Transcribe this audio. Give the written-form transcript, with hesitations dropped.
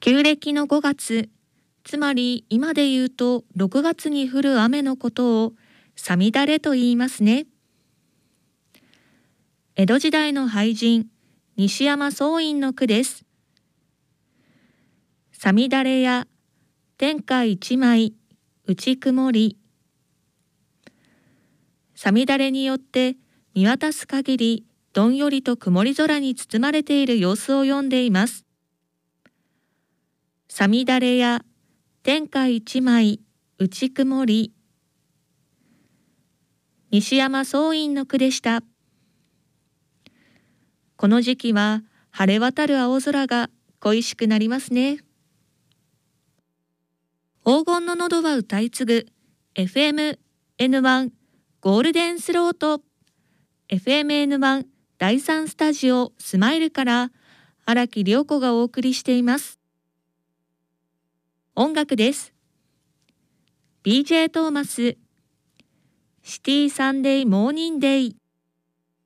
旧暦の5月、つまり今で言うと6月に降る雨のことをさみだれと言いますね。江戸時代の俳人、西山宗院の句です。さみだれや天下一枚内曇り。さみだれによって見渡す限りどんよりと曇り空に包まれている様子を読んでいます。さみだれや天下一枚内曇り。西山宗院の句でした。この時期は晴れ渡る青空が恋しくなりますね。黄金の喉は歌い継ぐ FM-N1 ゴールデンスロート FM-N1 第3スタジオスマイルから荒木涼子がお送りしています。音楽です。BJ トーマスシティサンデーモーニングデイ。